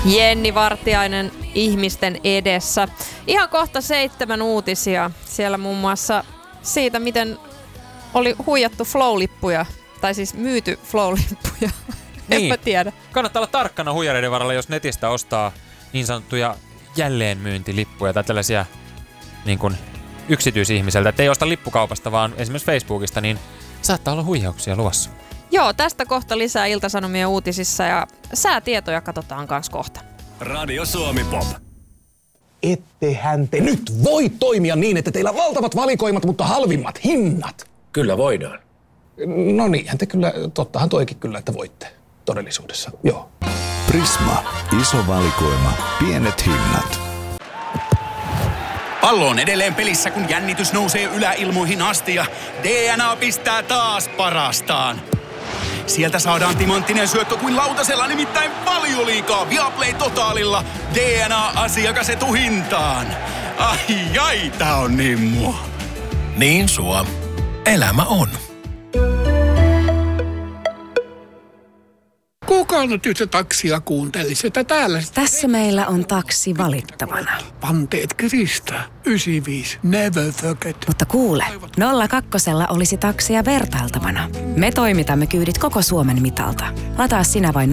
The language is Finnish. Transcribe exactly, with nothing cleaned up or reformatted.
Jenni Vartiainen ihmisten edessä. Ihan kohta seitsemän uutisia. Siellä muun muassa siitä, miten oli huijattu Flow-lippuja. Tai siis myyty Flow-lippuja. Niin. En mä tiedä. Kannattaa olla tarkkana huijareiden varalla, jos netistä ostaa niin sanottuja jälleenmyyntilippuja tai tällaisia niin kuin yksityisihmiseltä. Että ei osta lippukaupasta, vaan esimerkiksi Facebookista, niin saattaa olla huijauksia luvassa. Joo, tästä kohta lisää Ilta-Sanomien uutisissa ja säätietoja katsotaan kans kohta. Radio Suomi Pop. Ettehän te nyt voi toimia niin, että teillä on valtavat valikoimat, mutta halvimmat hinnat. Kyllä voidaan. No niinhän te kyllä, tottahan toikin kyllä, että voitte todellisuudessa, joo. Prisma, iso valikoima, pienet hinnat. Pallo on edelleen pelissä, kun jännitys nousee yläilmoihin asti ja D N A pistää taas parastaan. Sieltä saadaan timanttinen syöttö kuin lautasella, nimittäin Valioliigaa Viaplay Totaalilla. D N A-asiakas etuhintaan. Ai ai, tää on niin mua. Niin sua. Elämä on. Kuka nyt yhtä taksia kuuntelisi, että täällä... Tässä meillä on taksi valittavana. Panteet kiristää. yhdeksänkymmentäviisi. Never forget. Mutta kuule, nolla kakkosella olisi taksia vertailtavana. Me toimitamme kyydit koko Suomen mitalta. Lataa sinä vain